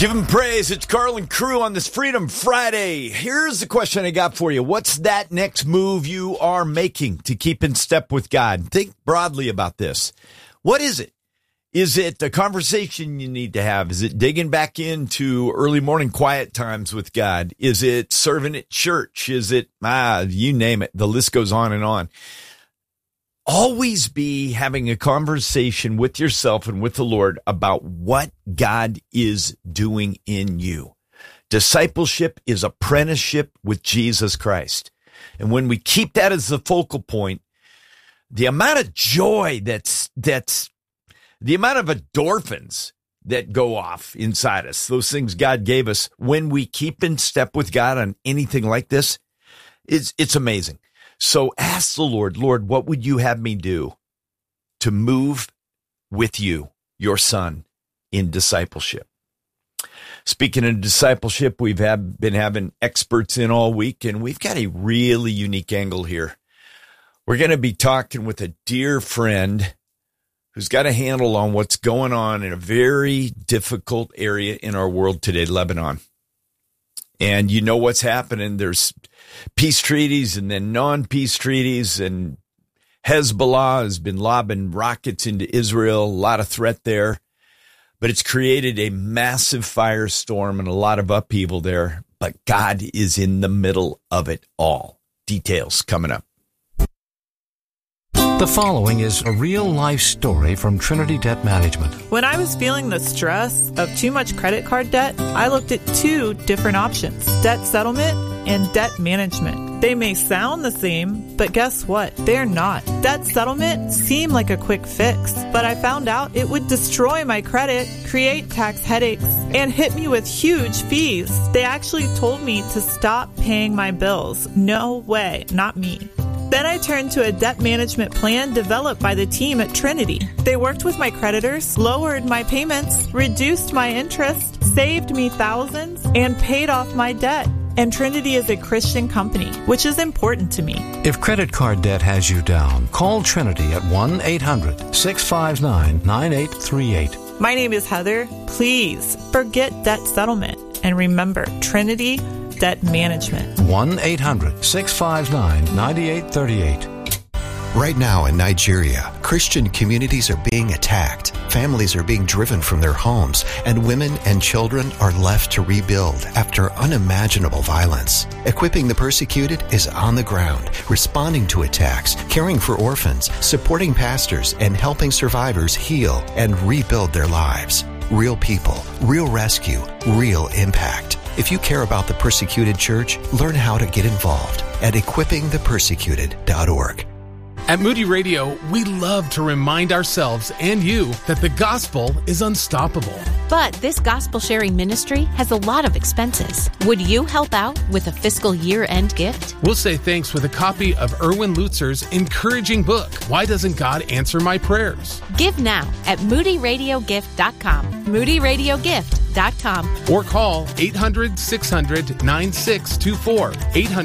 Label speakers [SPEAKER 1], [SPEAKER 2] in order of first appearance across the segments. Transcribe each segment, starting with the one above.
[SPEAKER 1] Give him praise. It's Carl and Crew on this Freedom Friday. Here's the question I got for you. What's that next move you are making to keep in step with God? Think broadly about this. What is it? Is it a conversation you need to have? Is it digging back into early morning quiet times with God? Is it serving at church? Is it, you name it. The list goes on and on. Always be having a conversation with yourself and with the Lord about what God is doing in you. Discipleship is apprenticeship with Jesus Christ. And when we keep that as the focal point, the amount of joy that's the amount of endorphins that go off inside us, those things God gave us, when we keep in step with God on anything like this, it's amazing. So ask the Lord, what would you have me do to move with you, your son, in discipleship? Speaking of discipleship, we've been having experts in all week, and we've got a really unique angle here. We're going to be talking with a dear friend who's got a handle on what's going on in a very difficult area in our world today, Lebanon. And you know what's happening. There's peace treaties and then non-peace treaties, and Hezbollah has been lobbing rockets into Israel, a lot of threat there. But it's created a massive firestorm and a lot of upheaval there. But God is in the middle of it all. Details coming up.
[SPEAKER 2] The following is a real-life story from Trinity Debt Management.
[SPEAKER 3] When I was feeling the stress of too much credit card debt, I looked at two different options: debt settlement and debt management. They may sound the same, but guess what? They're not. Debt settlement seemed like a quick fix, but I found out it would destroy my credit, create tax headaches, and hit me with huge fees. They actually told me to stop paying my bills. No way, not me. Then I turned to a debt management plan developed by the team at Trinity. They worked with my creditors, lowered my payments, reduced my interest, saved me thousands, and paid off my debt. And Trinity is a Christian company, which is important to me.
[SPEAKER 2] If credit card debt has you down, call Trinity at 1-800-659-9838.
[SPEAKER 3] My name is Heather. Please forget debt settlement and remember Trinity Debt Management.
[SPEAKER 2] 1-800-659-9838.
[SPEAKER 4] Right now in Nigeria, Christian communities are being attacked, families are being driven from their homes, and women and children are left to rebuild after unimaginable violence. Equipping the Persecuted is on the ground, responding to attacks, caring for orphans, supporting pastors, and helping survivors heal and rebuild their lives. Real people, real rescue, real impact. If you care about the persecuted church, learn how to get involved at equippingthepersecuted.org.
[SPEAKER 5] At Moody Radio, we love to remind ourselves and you that the gospel is unstoppable.
[SPEAKER 6] But this gospel-sharing ministry has a lot of expenses. Would you help out with a fiscal year-end gift?
[SPEAKER 5] We'll say thanks with a copy of Erwin Lutzer's encouraging book, Why Doesn't God Answer My Prayers?
[SPEAKER 6] Give now at moodyradiogift.com. moodyradiogift.com.
[SPEAKER 5] Or call 800-600-9624.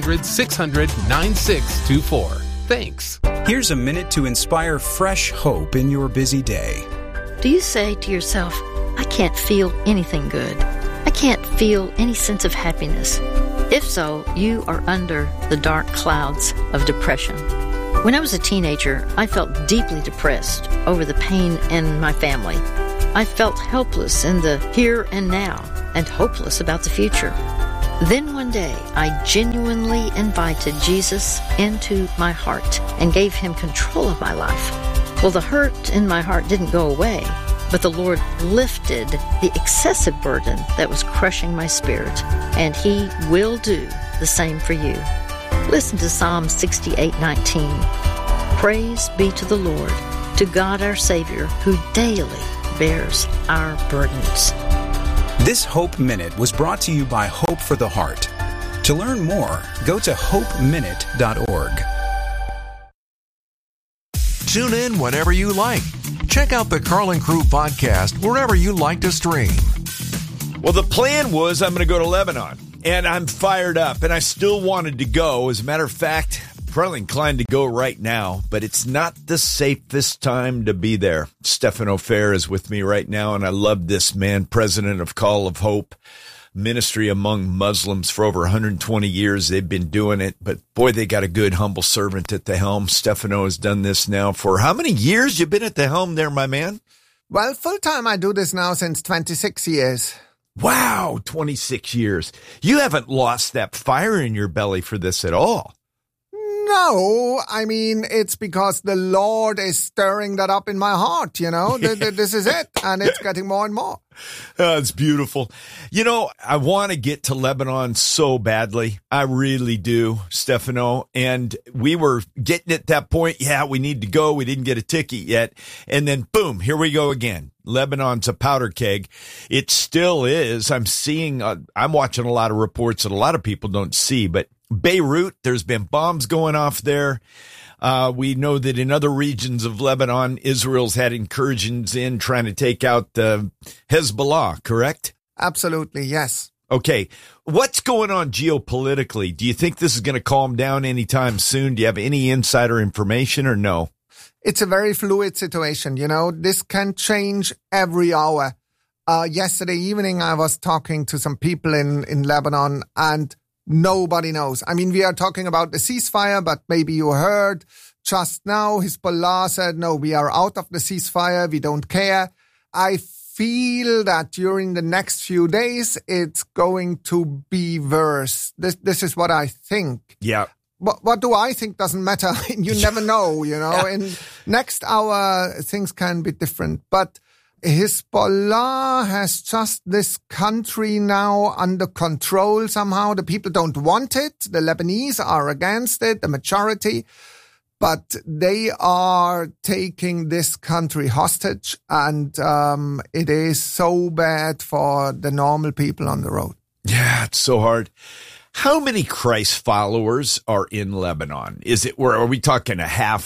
[SPEAKER 5] 800-600-9624. Thanks.
[SPEAKER 7] Here's a minute to inspire fresh hope in your busy day.
[SPEAKER 8] Do you say to yourself, I can't feel anything good? I can't feel any sense of happiness. If so, you are under the dark clouds of depression. When I was a teenager, I felt deeply depressed over the pain in my family. I felt helpless in the here and now and hopeless about the future. Then one day, I genuinely invited Jesus into my heart and gave him control of my life. Well, the hurt in my heart didn't go away, but the Lord lifted the excessive burden that was crushing my spirit, and he will do the same for you. Listen to Psalm 68:19. Praise be to the Lord, to God our Savior, who daily bears our burdens.
[SPEAKER 7] This Hope Minute was brought to you by Hope for the Heart. To learn more, go to hopeminute.org.
[SPEAKER 9] Tune in whenever you like. Check out the Carl and Crew podcast wherever you like to stream.
[SPEAKER 1] Well, the plan was I'm going to go to Lebanon, and I'm fired up, and I still wanted to go. As a matter of fact, Probably inclined to go right now, but it's not the safest time to be there. Stefano Fair is with me right now, and I love this man, president of Call of Hope, ministry among Muslims for over 120 years. They've been doing it, but boy, they got a good, humble servant at the helm. Stefano has done this now for how many years? You've been at the helm there, my man?
[SPEAKER 10] Well, full time, I do this now since 26 years.
[SPEAKER 1] Wow, 26 years. You haven't lost that fire in your belly for this at all.
[SPEAKER 10] No, I mean, it's because the Lord is stirring that up in my heart, you know. This is it, and it's getting more and more.
[SPEAKER 1] It's beautiful. You know, I want to get to Lebanon so badly. I really do, Stefano. And we were getting at that point, yeah, we need to go. We didn't get a ticket yet. And then, boom, here we go again. Lebanon's a powder keg. It still is. I'm watching a lot of reports that a lot of people don't see, but Beirut, there's been bombs going off there. We know that in other regions of Lebanon, Israel's had incursions in trying to take out the Hezbollah, correct?
[SPEAKER 10] Absolutely, yes.
[SPEAKER 1] Okay. What's going on geopolitically? Do you think this is going to calm down anytime soon? Do you have any insider information or no?
[SPEAKER 10] It's a very fluid situation. You know, this can change every hour. Yesterday evening, I was talking to some people in Lebanon, and nobody knows. I mean, we are talking about the ceasefire, but maybe you heard just now Hezbollah said, no, we are out of the ceasefire. We don't care. I feel that during the next few days, it's going to be worse. This is what I think.
[SPEAKER 1] Yeah.
[SPEAKER 10] What do I think doesn't matter. You never know, you know. Yeah. In next hour, things can be different. But Hezbollah has just this country now under control somehow. The people don't want it. The Lebanese are against it, the majority. But they are taking this country hostage, and it is so bad for the normal people on the road.
[SPEAKER 1] Yeah, it's so hard. How many Christ followers are in Lebanon? Are we talking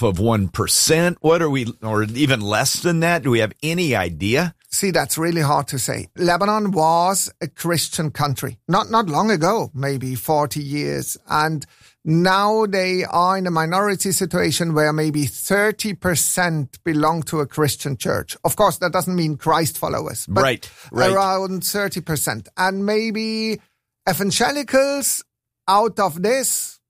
[SPEAKER 1] 0.5%? What are we, or even less than that? Do we have any idea?
[SPEAKER 10] See, that's really hard to say. Lebanon was a Christian country, not long ago, maybe 40 years. And now they are in a minority situation where maybe 30% belong to a Christian church. Of course, that doesn't mean Christ followers, but
[SPEAKER 1] right.
[SPEAKER 10] around 30%. And maybe evangelicals out of this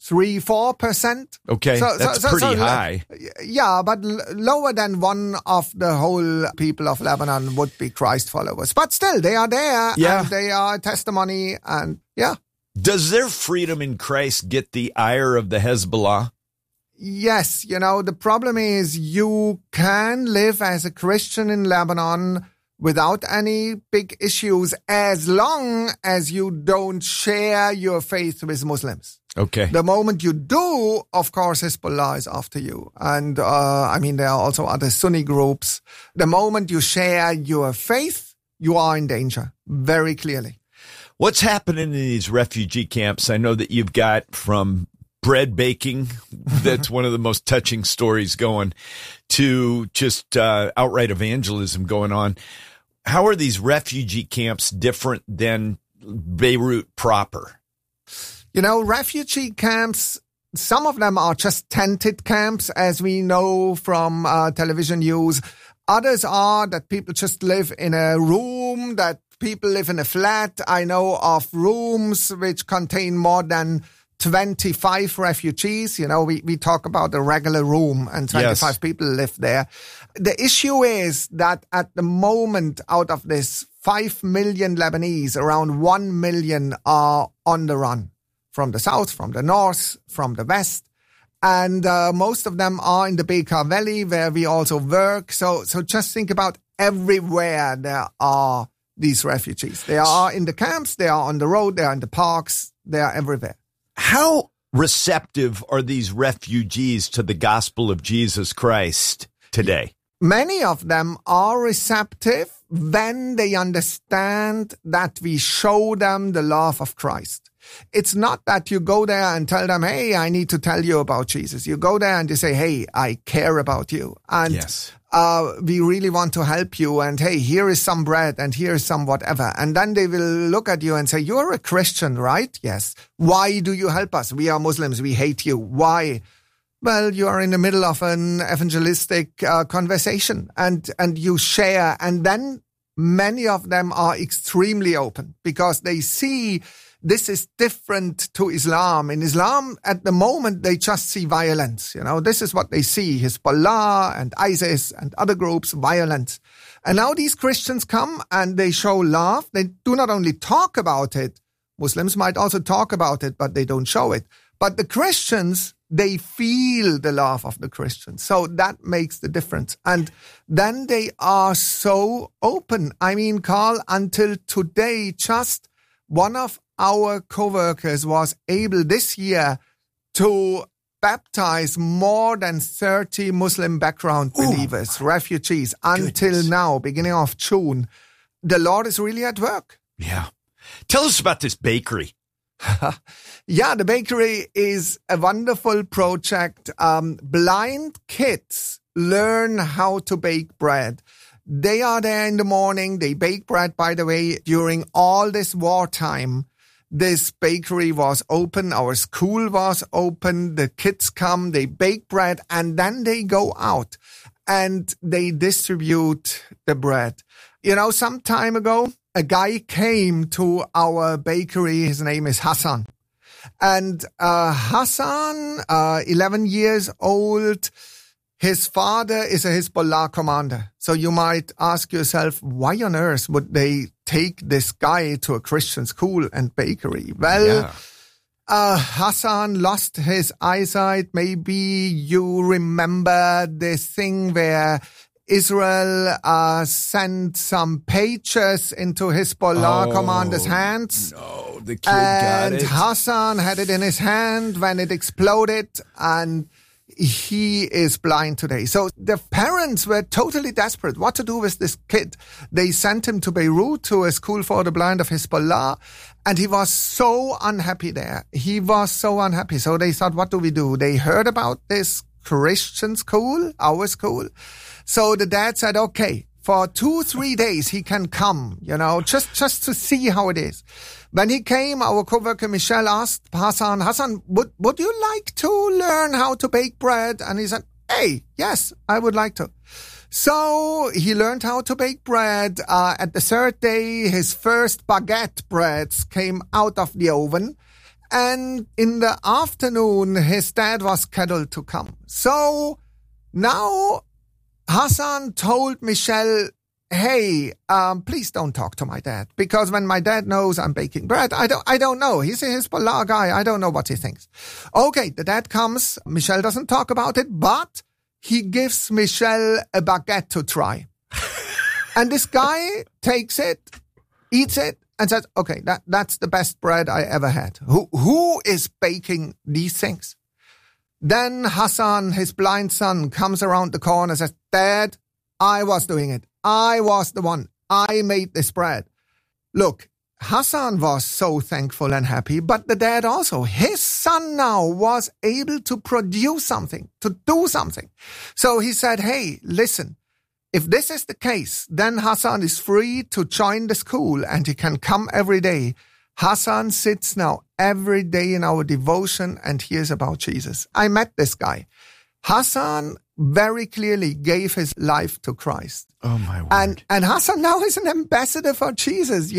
[SPEAKER 10] 3-4%.
[SPEAKER 1] Okay, that's pretty high.
[SPEAKER 10] Yeah, but lower than one of the whole people of Lebanon would be Christ followers. But still, they are there, and they are a testimony, and yeah.
[SPEAKER 1] Does their freedom in Christ get the ire of the Hezbollah?
[SPEAKER 10] Yes, you know, the problem is you can live as a Christian in Lebanon without any big issues, as long as you don't share your faith with Muslims.
[SPEAKER 1] Okay.
[SPEAKER 10] The moment you do, of course, Hezbollah is after you. And, I mean, there are also other Sunni groups. The moment you share your faith, you are in danger, very clearly.
[SPEAKER 1] What's happening in these refugee camps? I know that you've got from bread baking, that's one of the most touching stories going, to just outright evangelism going on. How are these refugee camps different than Beirut proper?
[SPEAKER 10] You know, refugee camps, some of them are just tented camps, as we know from television news. Others are that people just live in a room, that people live in a flat. I know of rooms which contain more than 25 refugees. You know, we talk about a regular room and 25 people live there. The issue is that at the moment, out of this 5 million Lebanese, around 1 million are on the run from the south, from the north, from the west. And most of them are in the Bekaa Valley, where we also work. So just think about everywhere there are these refugees. They are in the camps, they are on the road, they are in the parks, they are everywhere.
[SPEAKER 1] How receptive are these refugees to the gospel of Jesus Christ today?
[SPEAKER 10] Many of them are receptive when they understand that we show them the love of Christ. It's not that you go there and tell them, hey, I need to tell you about Jesus. You go there and you say, hey, I care about you. And we really want to help you, and hey, here is some bread and here is some whatever. And then they will look at you and say, you're a Christian, right? Yes. Why do you help us? We are Muslims. We hate you. Why? Well, you are in the middle of an evangelistic conversation and you share. And then many of them are extremely open because they see this is different to Islam. In Islam, at the moment, they just see violence. This is what they see. Hezbollah and ISIS and other groups, violence. And now these Christians come and they show love. They do not only talk about it. Muslims might also talk about it, but they don't show it. But the Christians, they feel the love of the Christians. So that makes the difference. And then they are so open. I mean, Carl, until today, just one of our co-workers was able this year to baptize more than 30 Muslim background believers, refugees, until now, beginning of June. The Lord is really at work.
[SPEAKER 1] Yeah. Tell us about this bakery.
[SPEAKER 10] Yeah, the bakery is a wonderful project. Blind kids learn how to bake bread. They are there in the morning. They bake bread, by the way, during all this wartime. This bakery was open. Our school was open. The kids come, they bake bread, and then they go out and they distribute the bread. Some time ago, a guy came to our bakery. His name is Hassan. And Hassan, 11 years old, his father is a Hezbollah commander. So you might ask yourself, why on earth would they take this guy to a Christian school and bakery? Well, Hassan lost his eyesight. Maybe you remember this thing where Israel sent some pages into Hezbollah commander's hands.
[SPEAKER 1] No, the kid got it.
[SPEAKER 10] And Hassan had it in his hand when it exploded, and he is blind today. So the parents were totally desperate what to do with this kid. They sent him to Beirut to a school for the blind of Hezbollah, and he was so unhappy there. He was so unhappy. So they thought, what do we do? They heard about this Christian school, our school. So the dad said, okay, for 2-3 days he can come, just to see how it is. When he came, our coworker Michelle asked Hassan, would you like to learn how to bake bread? And he said, hey, yes, I would like to. So he learned how to bake bread. At the third day, his first baguette breads came out of the oven. And in the afternoon, his dad was scheduled to come. So now Hassan told Michelle, hey, please don't talk to my dad, because when my dad knows I'm baking bread, I don't know. He's a Hezbollah guy. I don't know what he thinks. Okay, the dad comes. Michelle doesn't talk about it, but he gives Michelle a baguette to try. And this guy takes it, eats it, and says, okay, that's the best bread I ever had. Who is baking these things? Then Hassan, his blind son, comes around the corner and says, Dad, I was doing it. I was the one. I made this bread. Look, Hassan was so thankful and happy, but the dad also. His son now was able to produce something, to do something. So he said, hey, listen, if this is the case, then Hassan is free to join the school and he can come every day. Hassan sits now every day in our devotion and hears about Jesus. I met this guy. Hassan very clearly gave his life to Christ.
[SPEAKER 1] Oh, my word.
[SPEAKER 10] And Hassan now is an ambassador for Jesus,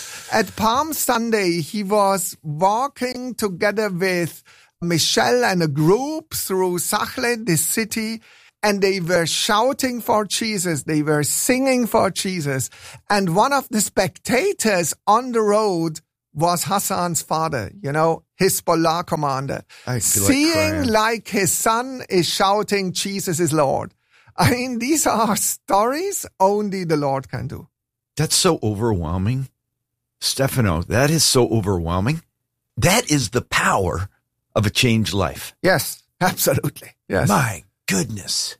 [SPEAKER 10] At Palm Sunday, he was walking together with Michelle and a group through Sachle, the city, and they were shouting for Jesus. They were singing for Jesus. And one of the spectators on the road was Hassan's father, Hezbollah commander. Seeing like his son is shouting, Jesus is Lord. I mean, these are stories only the Lord can do.
[SPEAKER 1] That's so overwhelming. Stefano, that is so overwhelming. That is the power of a changed life.
[SPEAKER 10] Yes, absolutely. Yes.
[SPEAKER 1] My goodness.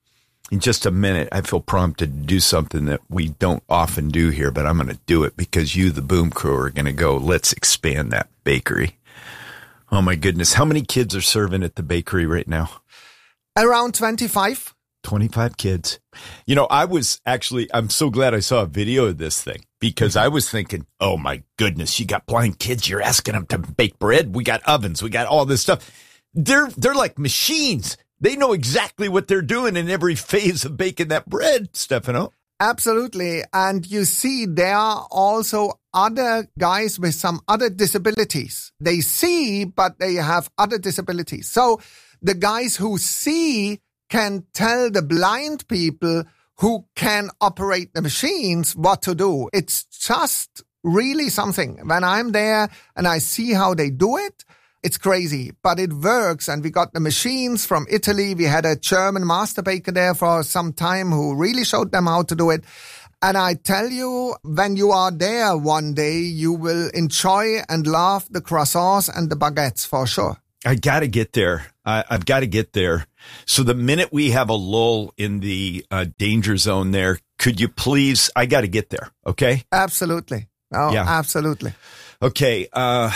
[SPEAKER 1] In just a minute, I feel prompted to do something that we don't often do here, but I'm going to do it because you, the Boom Crew, are going to go, let's expand that bakery. Oh, my goodness. How many kids are serving at the bakery right now?
[SPEAKER 10] Around 25.
[SPEAKER 1] 25 kids. You know, I'm so glad I saw a video of this thing because I was thinking, oh my goodness, you got blind kids. You're asking them to bake bread. We got ovens. We got all this stuff. They're like machines. They know exactly what they're doing in every phase of baking that bread, Stefano.
[SPEAKER 10] Absolutely. And you see, there are also other guys with some other disabilities. They see, but they have other disabilities. So the guys who see can tell the blind people who can operate the machines what to do. It's just really something. When I'm there and I see how they do it, it's crazy, but it works. And we got the machines from Italy. We had a German master baker there for some time who really showed them how to do it. And I tell you, when you are there one day, you will enjoy and love the croissants and the baguettes for sure.
[SPEAKER 1] I got to get there. I've got to get there. So the minute we have a lull in the danger zone there, could you please, I got to get there. Okay.
[SPEAKER 10] Absolutely. Oh, yeah. Absolutely.
[SPEAKER 1] Okay.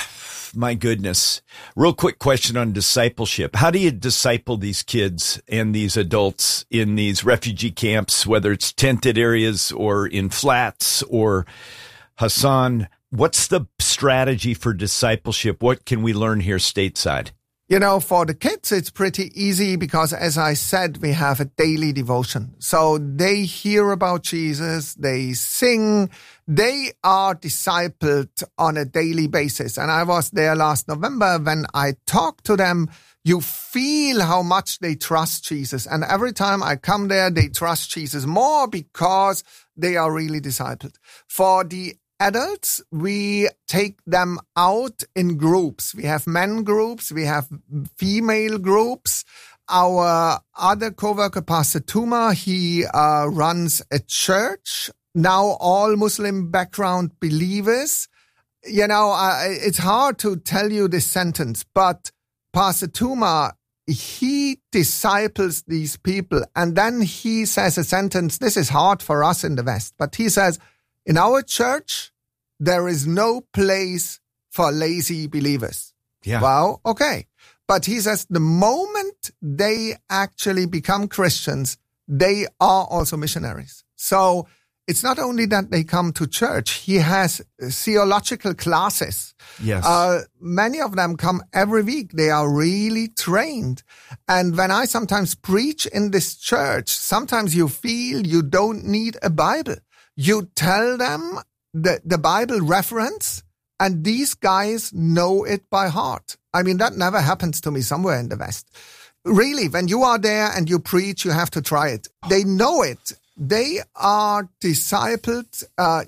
[SPEAKER 1] My goodness. Real quick question on discipleship. How do you disciple these kids and these adults in these refugee camps, whether it's tented areas or in flats or Hassan? What's the strategy for discipleship? What can we learn here stateside?
[SPEAKER 10] You know, for the kids, it's pretty easy because, as I said, we have a daily devotion. So they hear about Jesus, they sing, they are discipled on a daily basis. And I was there last November when I talked to them. You feel how much they trust Jesus. And every time I come there, they trust Jesus more because they are really discipled. For the adults, we take them out in groups. We have men groups, we have female groups. Our other co-worker, Pastor Tuma, he runs a church. Now all Muslim background believers. You know, it's hard to tell you this sentence, but Pastor Tuma, he disciples these people. And then he says a sentence, this is hard for us in the West, but he says, in our church, there is no place for lazy believers.
[SPEAKER 1] Yeah.
[SPEAKER 10] Wow. Okay. But he says the moment they actually become Christians, they are also missionaries. So it's not only that they come to church. He has theological classes.
[SPEAKER 1] Yes.
[SPEAKER 10] Many of them come every week. They are really trained. And when I sometimes preach in this church, sometimes you feel you don't need a Bible. You tell them the Bible reference, and these guys know it by heart. I mean, that never happens to me somewhere in the West. Really, when you are there and you preach, you have to try it. They know it. They are discipled.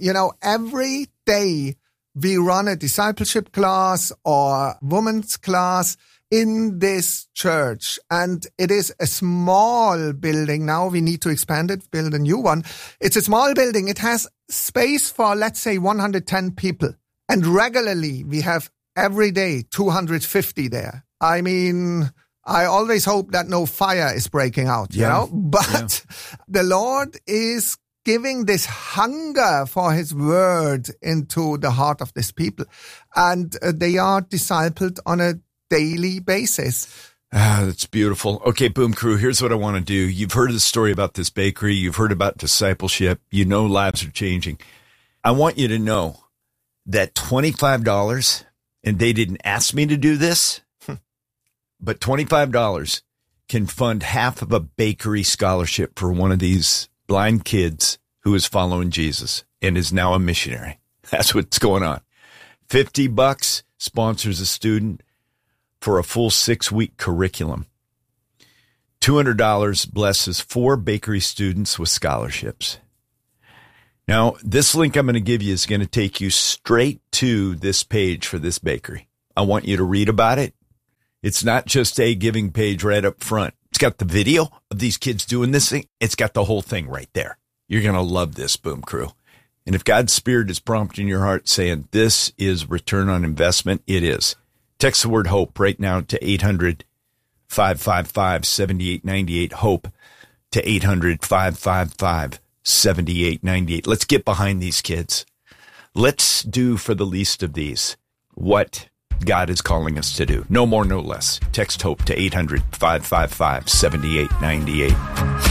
[SPEAKER 10] Every day we run a discipleship class or women's class in this church. And it is a small building. Now we need to expand it, build a new one. It's a small building. It has space for, let's say, 110 people. And regularly we have every day 250 there. I mean, I always hope that no fire is breaking out, you know, but the Lord is giving this hunger for his word into the heart of this people. And they are discipled on a daily basis.
[SPEAKER 1] That's beautiful. Okay, Boom Crew, here's what I want to do. You've heard the story about this bakery. You've heard about discipleship. You know lives are changing. I want you to know that $25, and they didn't ask me to do this, but $25 can fund half of a bakery scholarship for one of these blind kids who is following Jesus and is now a missionary. That's what's going on. $50 sponsors a student for a full 6-week curriculum. $200 blesses 4 bakery students with scholarships. Now, this link I'm going to give you is going to take you straight to this page for this bakery. I want you to read about it. It's not just a giving page right up front. It's got the video of these kids doing this thing. It's got the whole thing right there. You're going to love this, Boom Crew. And if God's Spirit is prompting your heart saying this is return on investment, it is. Text the word HOPE right now to 800-555-7898. HOPE to 800-555-7898. Let's get behind these kids. Let's do for the least of these what God is calling us to do. No more, no less. Text HOPE to 800-555-7898.